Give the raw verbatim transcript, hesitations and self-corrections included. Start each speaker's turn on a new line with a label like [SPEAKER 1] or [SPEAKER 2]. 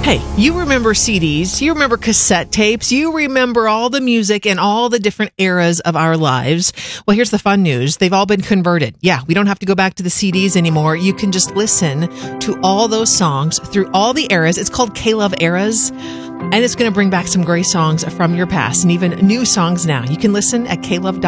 [SPEAKER 1] Hey, you remember C Ds, you remember cassette tapes, you remember all the music and all the different eras of our lives. Well, here's the fun news. They've all been converted. Yeah, we don't have to go back to the C Ds anymore. You can just listen to all those songs through all the eras. It's called K-Love Eras, and it's going to bring back some great songs from your past and even new songs now. You can listen at K Love dot com.